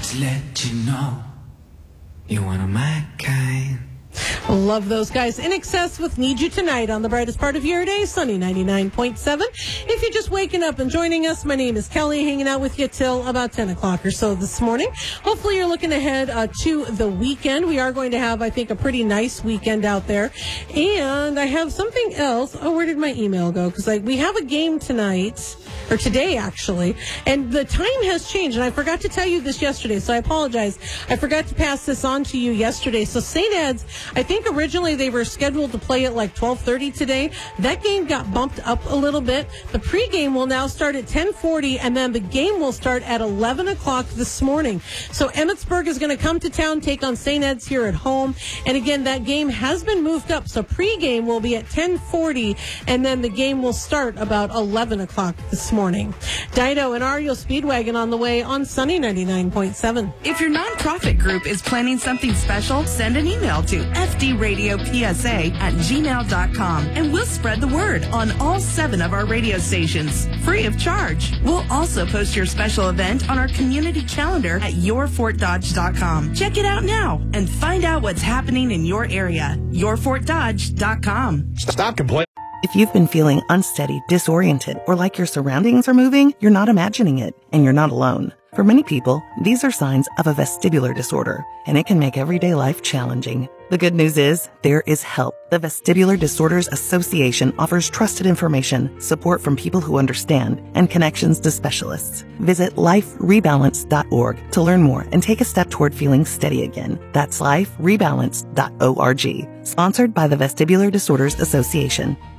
to let you know you're one of my kind. Love those guys. In Excess with Need You Tonight on the brightest part of your day, Sunny 99.7. If you're just waking up and joining us, my name is Kelly, hanging out with you till about 10 o'clock or so this morning. Hopefully you're looking ahead to the weekend. We are going to have, I think, a pretty nice weekend out there. And I have something else. Oh, where did my email go? Because we have a game tonight, or today actually, and the time has changed. And I forgot to tell you this yesterday, so I apologize. I forgot to pass this on to you yesterday. So St. Ed's, I think originally they were scheduled to play at like 12:30 today. That game got bumped up a little bit. The pregame will now start at 10:40, and then the game will start at 11 o'clock this morning. So Emmitsburg is going to come to town, take on St. Ed's here at home. And again, that game has been moved up. So pregame will be at 10:40, and then the game will start about 11 o'clock this morning. Dido and Ariel Speedwagon on the way on Sunny 99.7. If your nonprofit group is planning something special, send an email to fdradiopsa@gmail.com and we'll spread the word on all 7 of our radio stations, free of charge. We'll also post your special event on our community calendar at yourfortdodge.com. Check it out now and find out what's happening in your area. yourfortdodge.com. Stop complaining. If you've been feeling unsteady, disoriented, or like your surroundings are moving, you're not imagining it, and you're not alone. For many people, these are signs of a vestibular disorder, and it can make everyday life challenging. The good news is, there is help. The Vestibular Disorders Association offers trusted information, support from people who understand, and connections to specialists. Visit liferebalance.org to learn more and take a step toward feeling steady again. That's liferebalance.org. Sponsored by the Vestibular Disorders Association.